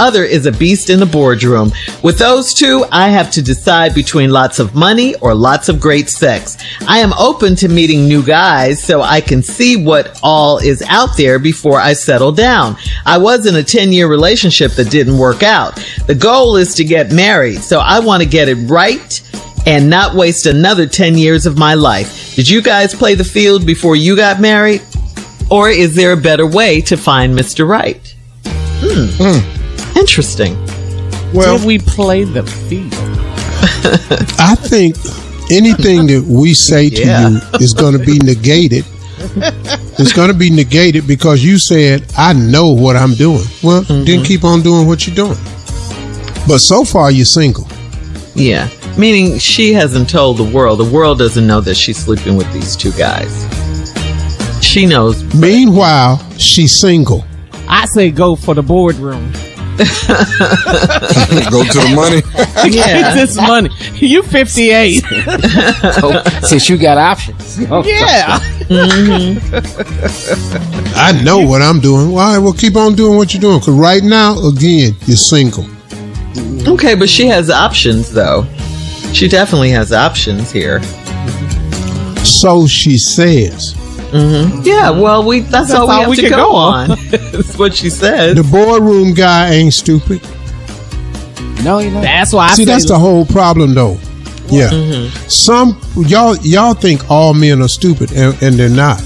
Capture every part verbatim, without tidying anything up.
other is a beast in the boardroom. With those two, I have to decide between lots of money or lots of great sex. I am open to meeting new guys so I can see what all is out there before I settle down. I was in a ten-year relationship that didn't work out. The goal is to get married, so I want to get it right and not waste another ten years of my life. Did you guys play the field before you got married? Or is there a better way to find Mister Right? Hmm. Mm. Interesting. Well, did we play the field? I think anything that we say to yeah. you is going to be negated. It's going to be negated because you said, I know what I'm doing. Well, mm-hmm. then keep on doing what you're doing. But so far, you're single. Yeah. Meaning she hasn't told the world. The world doesn't know that she's sleeping with these two guys. She knows. Meanwhile, she's single. I say go for the boardroom. Go to the money. Yeah. Get this money. You fifty-eight. So, since you got options. Oh, yeah. Mm-hmm. I know what I'm doing. All right, well, keep on doing what you're doing. Because right now, again, you're single. Okay, but she has options, though. She definitely has options here. So she says. Mm-hmm. Yeah, well, we that's, that's all we have we to go, go on. That's what she said. The boardroom guy ain't stupid. No, you know. That's why I See, that's the whole problem, though. Yeah. Mm-hmm. Some, y'all y'all think all men are stupid, and, and they're not.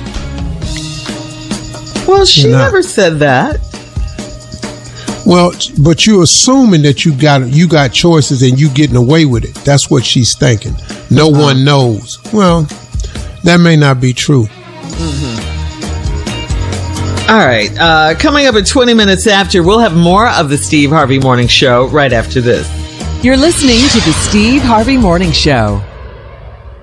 Well, she not. never said that. Well, but you're assuming that you got you got choices and you getting away with it. That's what she's thinking. No uh-huh. one knows. Well, that may not be true. Mm-hmm. All right. Uh, coming up at twenty minutes after, we'll have more of the Steve Harvey Morning Show right after this. You're listening to the Steve Harvey Morning Show.